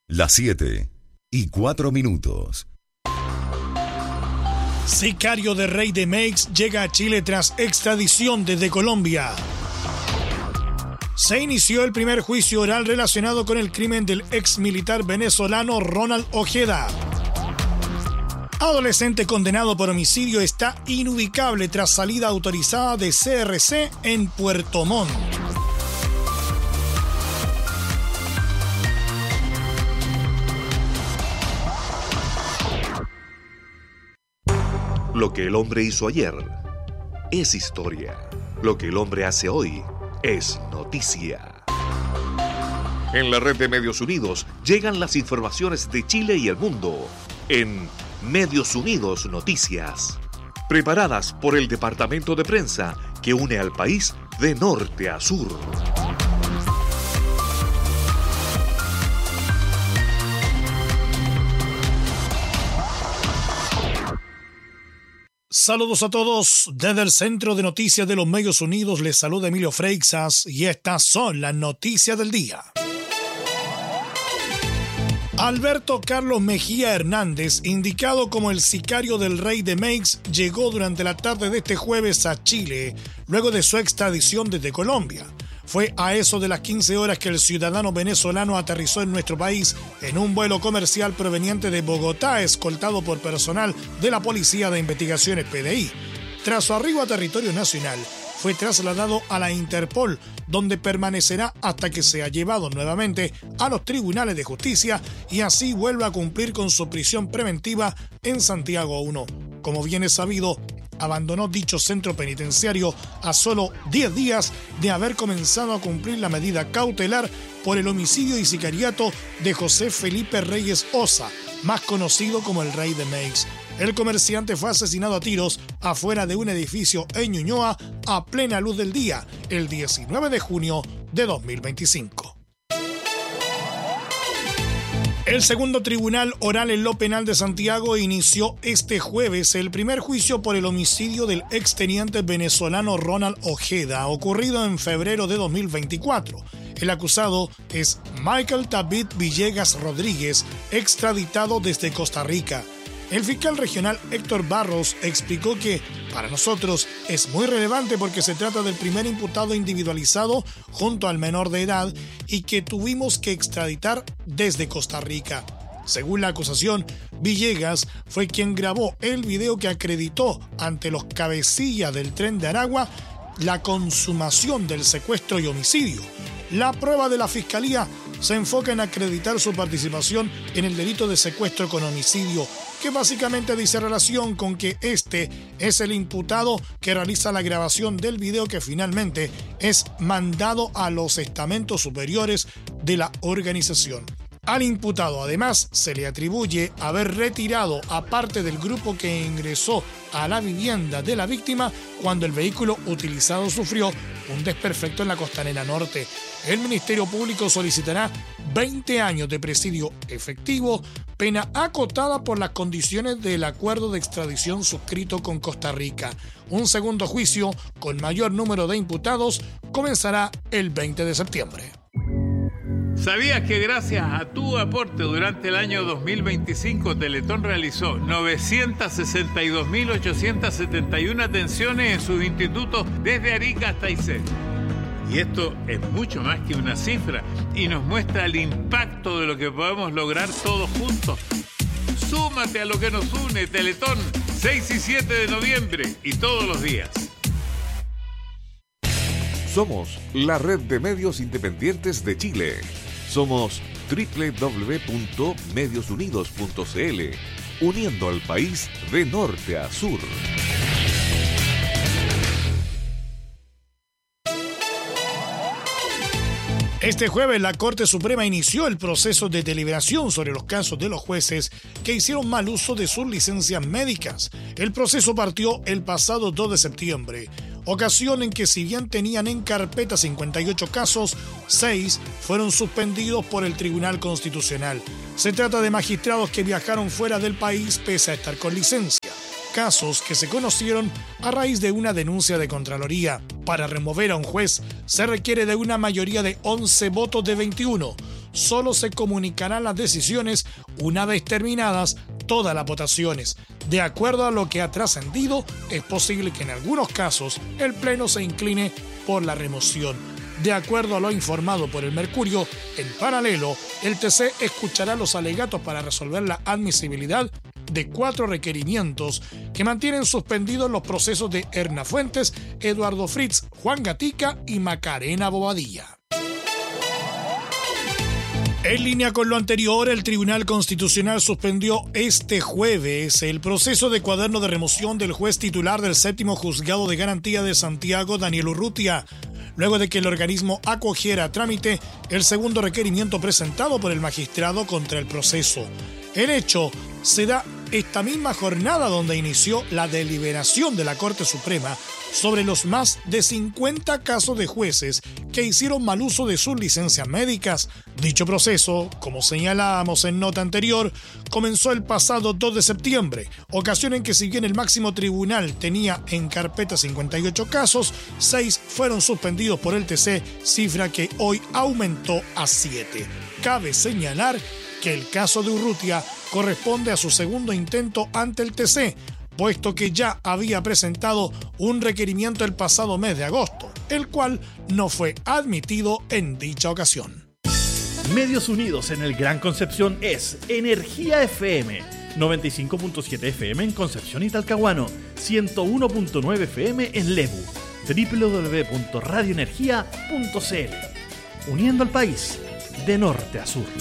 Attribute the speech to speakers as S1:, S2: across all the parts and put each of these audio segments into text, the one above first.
S1: Las 7:04.
S2: Sicario de Rey de Meix llega a Chile tras extradición desde Colombia. Se inició el primer juicio oral relacionado con el crimen del ex militar venezolano Ronald Ojeda. Adolescente condenado por homicidio está inubicable tras salida autorizada de CRC en Puerto Montt.
S3: Lo que el hombre hizo ayer es historia. Lo que el hombre hace hoy es noticia. En la red de Medios Unidos llegan las informaciones de Chile y el mundo en Medios Unidos Noticias, preparadas por el departamento de prensa que une al país de norte a sur.
S2: Saludos a todos. Desde el Centro de Noticias de los Medios Unidos les saluda Emilio Freixas y estas son las noticias del día. Alberto Carlos Mejía Hernández, indicado como el sicario del Rey de Meix, llegó durante la tarde de este jueves a Chile, luego de su extradición desde Colombia. Fue a eso de las 15 horas que el ciudadano venezolano aterrizó en nuestro país en un vuelo comercial proveniente de Bogotá, escoltado por personal de la Policía de Investigaciones PDI. Tras su arribo a territorio nacional, fue trasladado a la Interpol, donde permanecerá hasta que sea llevado nuevamente a los tribunales de justicia y así vuelva a cumplir con su prisión preventiva en Santiago 1. Como bien es sabido, abandonó dicho centro penitenciario a solo 10 días de haber comenzado a cumplir la medida cautelar por el homicidio y sicariato de José Felipe Reyes Osa, más conocido como el Rey de Meix. El comerciante fue asesinado a tiros afuera de un edificio en Ñuñoa a plena luz del día, el 19 de junio de 2025. El segundo tribunal oral en lo penal de Santiago inició este jueves el primer juicio por el homicidio del exteniente venezolano Ronald Ojeda, ocurrido en febrero de 2024. El acusado es Michael David Villegas Rodríguez, extraditado desde Costa Rica. El fiscal regional Héctor Barros explicó que para nosotros es muy relevante porque se trata del primer imputado individualizado junto al menor de edad y que tuvimos que extraditar desde Costa Rica. Según la acusación, Villegas fue quien grabó el video que acreditó ante los cabecillas del Tren de Aragua la consumación del secuestro y homicidio. La prueba de la fiscalía se enfoca en acreditar su participación en el delito de secuestro con homicidio, que básicamente dice relación con que este es el imputado que realiza la grabación del video que finalmente es mandado a los estamentos superiores de la organización. Al imputado además se le atribuye haber retirado a parte del grupo que ingresó a la vivienda de la víctima cuando el vehículo utilizado sufrió un desperfecto en la Costanera Norte. El Ministerio Público solicitará 20 años de presidio efectivo, pena acotada por las condiciones del acuerdo de extradición suscrito con Costa Rica. Un segundo juicio con mayor número de imputados comenzará el 20 de septiembre.
S4: ¿Sabías que gracias a tu aporte durante el año 2025 Teletón realizó 962.871 atenciones en sus institutos desde Arica hasta Aysén? Y esto es mucho más que una cifra y nos muestra el impacto de lo que podemos lograr todos juntos. Súmate a lo que nos une, Teletón, 6 y 7 de noviembre y todos los días.
S3: Somos la red de medios independientes de Chile. Somos www.mediosunidos.cl, uniendo al país de norte a sur.
S2: Este jueves la Corte Suprema inició el proceso de deliberación sobre los casos de los jueces que hicieron mal uso de sus licencias médicas. El proceso partió el pasado 2 de septiembre, ocasión en que si bien tenían en carpeta 58 casos, 6 fueron suspendidos por el Tribunal Constitucional. Se trata de magistrados que viajaron fuera del país pese a estar con licencia. Casos que se conocieron a raíz de una denuncia de Contraloría. Para remover a un juez se requiere de una mayoría de 11 votos de 21. solo se comunicarán las decisiones una vez terminadas todas las votaciones. De acuerdo a lo que ha trascendido, es posible que en algunos casos el Pleno se incline por la remoción. De acuerdo a lo informado por el Mercurio, en paralelo, el TC escuchará los alegatos para resolver la admisibilidad de 4 requerimientos que mantienen suspendidos los procesos de Erna Fuentes, Eduardo Fritz, Juan Gatica y Macarena Bobadilla. En línea con lo anterior, el Tribunal Constitucional suspendió este jueves el proceso de cuaderno de remoción del juez titular del 7º Juzgado de Garantía de Santiago, Daniel Urrutia, luego de que el organismo acogiera a trámite el segundo requerimiento presentado por el magistrado contra el proceso. El hecho se da esta misma jornada donde inició la deliberación de la Corte Suprema sobre los más de 50 casos de jueces que hicieron mal uso de sus licencias médicas. Dicho proceso, como señalábamos en nota anterior, comenzó el pasado 2 de septiembre, ocasión en que si bien el máximo tribunal tenía en carpeta 58 casos, 6 fueron suspendidos por el TC, cifra que hoy aumentó a 7. Cabe señalar que el caso de Urrutia corresponde a su segundo intento ante el TC, puesto que ya había presentado un requerimiento el pasado mes de agosto, el cual no fue admitido en dicha ocasión.
S1: Medios Unidos en el Gran Concepción es Energía FM, 95.7 FM en Concepción y Talcahuano, 101.9 FM en Lebu, www.radioenergia.cl, uniendo al país de norte a sur.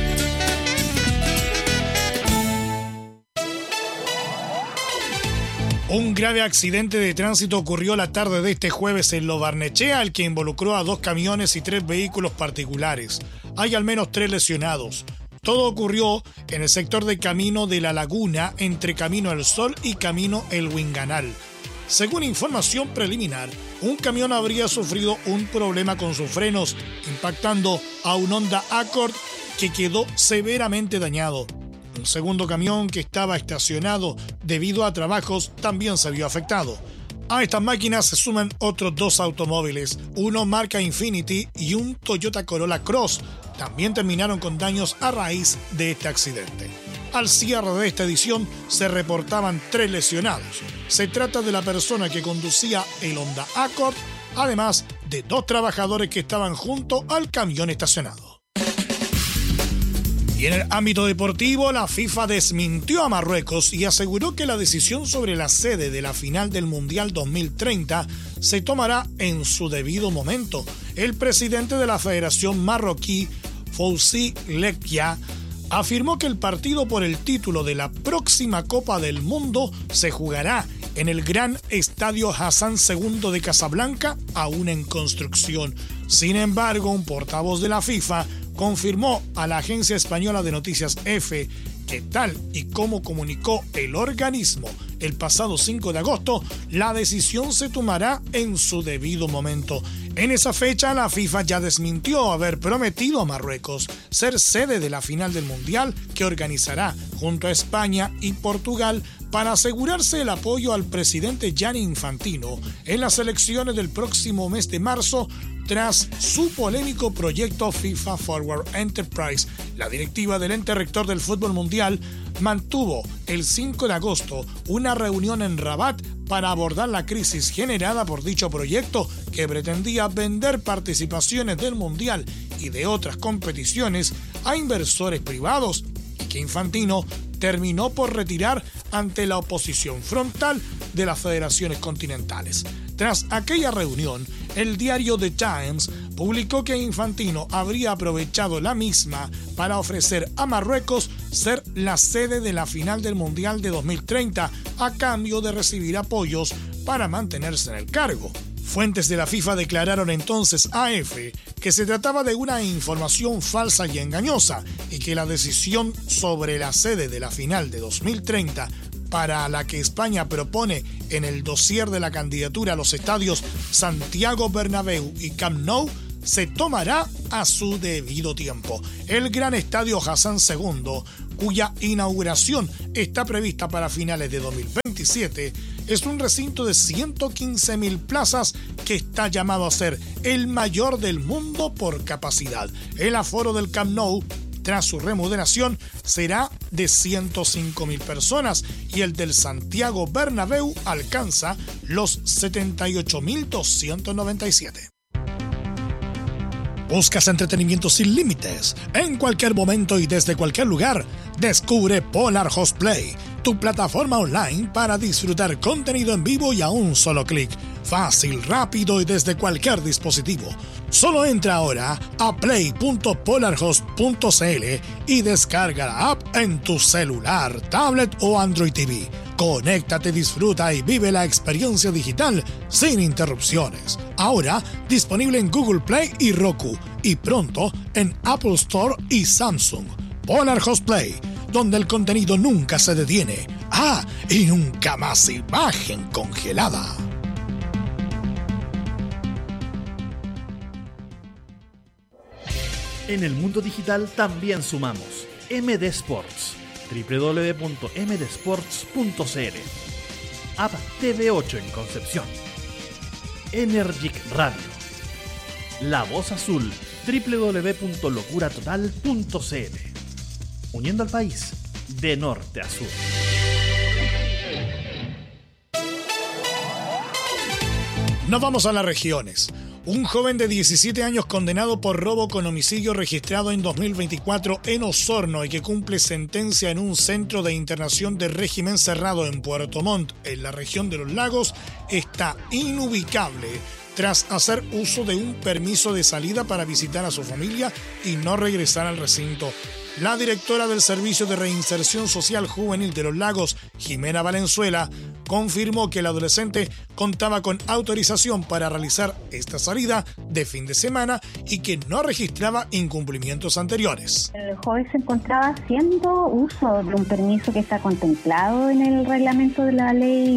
S2: Un grave accidente de tránsito ocurrió la tarde de este jueves en Lo Barnechea, el que involucró a 2 camiones y 3 vehículos particulares. Hay al menos 3 lesionados. Todo ocurrió en el sector de Camino de la Laguna, entre Camino El Sol y Camino El Huinganal. Según información preliminar, un camión habría sufrido un problema con sus frenos, impactando a un Honda Accord que quedó severamente dañado. Un segundo camión que estaba estacionado debido a trabajos también se vio afectado. A estas máquinas se suman otros 2 automóviles, uno marca Infiniti y un Toyota Corolla Cross. También terminaron con daños a raíz de este accidente. Al cierre de esta edición se reportaban 3 lesionados. Se trata de la persona que conducía el Honda Accord, además de 2 trabajadores que estaban junto al camión estacionado. Y en el ámbito deportivo, la FIFA desmintió a Marruecos y aseguró que la decisión sobre la sede de la final del Mundial 2030 se tomará en su debido momento. El presidente de la Federación Marroquí, Fouzi Lekkia, afirmó que el partido por el título de la próxima Copa del Mundo se jugará en el Gran Estadio Hassan II de Casablanca, aún en construcción. Sin embargo, un portavoz de la FIFA confirmó a la agencia española de noticias EFE que tal y como comunicó el organismo el pasado 5 de agosto, la decisión se tomará en su debido momento. En esa fecha, la FIFA ya desmintió haber prometido a Marruecos ser sede de la final del Mundial que organizará junto a España y Portugal para asegurarse el apoyo al presidente Gianni Infantino en las elecciones del próximo mes de marzo tras su polémico proyecto FIFA Forward Enterprise. La directiva del ente rector del fútbol mundial mantuvo el 5 de agosto una reunión en Rabat para abordar la crisis generada por dicho proyecto que pretendía vender participaciones del Mundial y de otras competiciones a inversores privados y que Infantino terminó por retirar ante la oposición frontal de las federaciones continentales. Tras aquella reunión, el diario The Times publicó que Infantino habría aprovechado la misma para ofrecer a Marruecos ser la sede de la final del Mundial de 2030 a cambio de recibir apoyos para mantenerse en el cargo. Fuentes de la FIFA declararon entonces a EFE que se trataba de una información falsa y engañosa y que la decisión sobre la sede de la final de 2030 para la que España propone en el dossier de la candidatura a los estadios Santiago Bernabéu y Camp Nou se tomará a su debido tiempo. El Gran Estadio Hassan II, cuya inauguración está prevista para finales de 2027, es un recinto de 115.000 plazas que está llamado a ser el mayor del mundo por capacidad. El aforo del Camp Nou, tras su remodelación, será de 105.000 personas y el del Santiago Bernabéu alcanza los 78.297. ¿Buscas entretenimiento sin límites? En cualquier momento y desde cualquier lugar, descubre Polar Host Play, tu plataforma online para disfrutar contenido en vivo y a un solo clic. Fácil, rápido y desde cualquier dispositivo. Solo entra ahora a play.polarhost.cl y descarga la app en tu celular, tablet o Android TV. Conéctate, disfruta y vive la experiencia digital sin interrupciones. Ahora disponible en Google Play y Roku y pronto en Apple Store y Samsung. Polar Host Play, donde el contenido nunca se detiene. Y nunca más imagen congelada.
S1: En el mundo digital también sumamos MD Sports, www.mdsports.cl, App TV8 en Concepción, Energic Radio, La Voz Azul, www.locuratotal.cl, uniendo al país de norte a sur.
S2: Nos vamos a las regiones. Un joven de 17 años condenado por robo con homicidio registrado en 2024 en Osorno y que cumple sentencia en un centro de internación de régimen cerrado en Puerto Montt, en la región de Los Lagos, está inubicable tras hacer uso de un permiso de salida para visitar a su familia y no regresar al recinto. La directora del Servicio de Reinserción Social Juvenil de Los Lagos, Jimena Valenzuela, confirmó que el adolescente contaba con autorización para realizar esta salida de fin de semana y que no registraba incumplimientos anteriores.
S5: El joven se encontraba haciendo uso de un permiso que está contemplado en el reglamento de la ley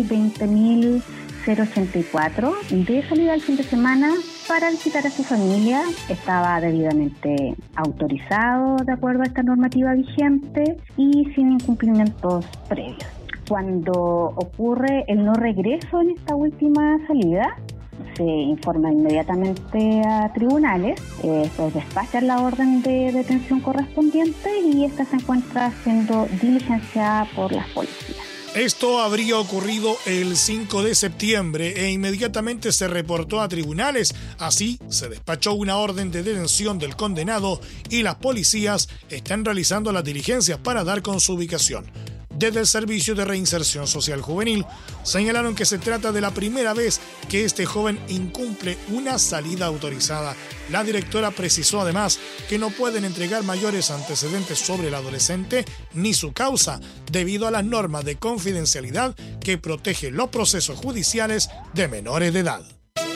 S5: 20.084 de salida al fin de semana para visitar a su familia. Estaba debidamente autorizado de acuerdo a esta normativa vigente y sin incumplimientos previos. Cuando ocurre el no regreso en esta última salida, se informa inmediatamente a tribunales, se despacha la orden de detención correspondiente y esta se encuentra siendo diligenciada por las policías.
S2: Esto habría ocurrido el 5 de septiembre e inmediatamente se reportó a tribunales. Así, se despachó una orden de detención del condenado y las policías están realizando las diligencias para dar con su ubicación. Desde el Servicio de Reinserción Social Juvenil señalaron que se trata de la primera vez que este joven incumple una salida autorizada. La directora precisó además que no pueden entregar mayores antecedentes sobre el adolescente ni su causa, debido a las normas de confidencialidad que protegen los procesos judiciales de menores de edad.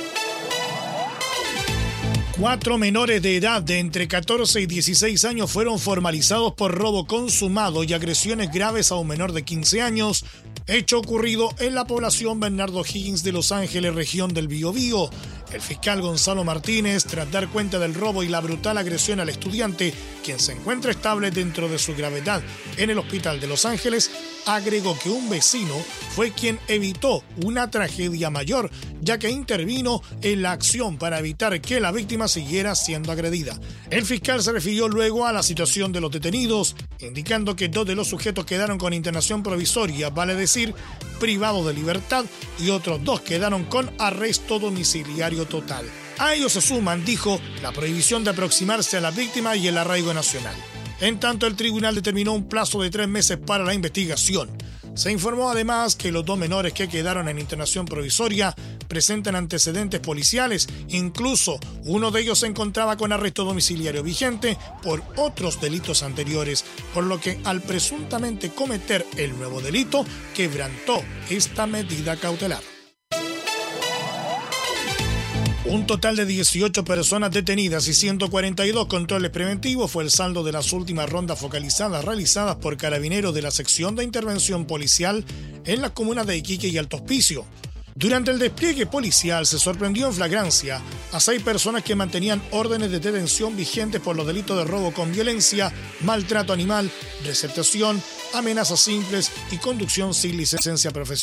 S2: 4 menores de edad de entre 14 y 16 años fueron formalizados por robo consumado y agresiones graves a un menor de 15 años, hecho ocurrido en la población Bernardo Higgins de Los Ángeles, región del Biobío. El fiscal Gonzalo Martínez, tras dar cuenta del robo y la brutal agresión al estudiante, quien se encuentra estable dentro de su gravedad en el hospital de Los Ángeles, agregó que un vecino fue quien evitó una tragedia mayor, ya que intervino en la acción para evitar que la víctima siguiera siendo agredida. El fiscal se refirió luego a la situación de los detenidos, indicando que 2 de los sujetos quedaron con internación provisoria, vale decir, privados de libertad, y otros 2 quedaron con arresto domiciliario total. A ellos se suman, dijo, la prohibición de aproximarse a la víctima y el arraigo nacional. En tanto, el tribunal determinó un plazo de 3 meses para la investigación. Se informó además que los 2 menores que quedaron en internación provisoria presentan antecedentes policiales, incluso uno de ellos se encontraba con arresto domiciliario vigente por otros delitos anteriores, por lo que al presuntamente cometer el nuevo delito, quebrantó esta medida cautelar. Un total de 18 personas detenidas y 142 controles preventivos fue el saldo de las últimas rondas focalizadas realizadas por carabineros de la sección de intervención policial en las comunas de Iquique y Alto Hospicio. Durante el despliegue policial se sorprendió en flagrancia a 6 personas que mantenían órdenes de detención vigentes por los delitos de robo con violencia, maltrato animal, receptación, amenazas simples y conducción sin licencia profesional.